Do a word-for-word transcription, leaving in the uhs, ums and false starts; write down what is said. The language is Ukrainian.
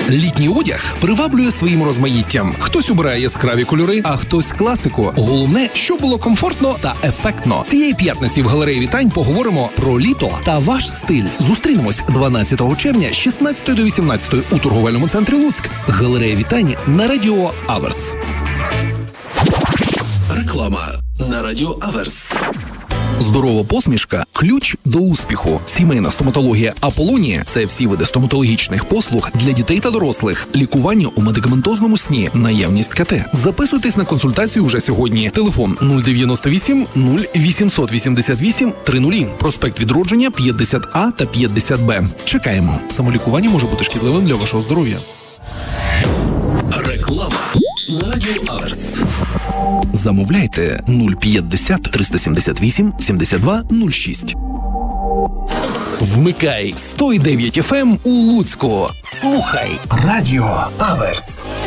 Літній одяг приваблює своїм розмаїттям. Хтось обирає яскраві кольори, а хтось класику. Головне, щоб було комфортно та ефектно. Цієї п'ятниці в галереї Вітань поговоримо про літо та ваш стиль. Зустрінемось дванадцятого червня з шістнадцятої до вісімнадцятої у торговельному центрі Луцьк. Галерея Вітань на Радіо Аверс. Реклама на Радіо Аверс. Здорова посмішка – ключ до успіху. Сімейна стоматологія Аполлонія – це всі види стоматологічних послуг для дітей та дорослих. Лікування у медикаментозному сні, наявність ка те. Записуйтесь на консультацію вже сьогодні. Телефон нуль дев'яносто вісім нуль вісімсот вісімдесят вісім тридцять. Проспект Відродження п'ятдесят А та п'ятдесят Б. Чекаємо. Самолікування може бути шкідливим для вашого здоров'я. Реклама на Радіо Аверс. Замовляйте нуль п'ятдесят триста сімдесят вісім сімдесят два нуль шість. Вмикай сто дев'ять еф ем у Луцьку. Слухай Радіо Аверс.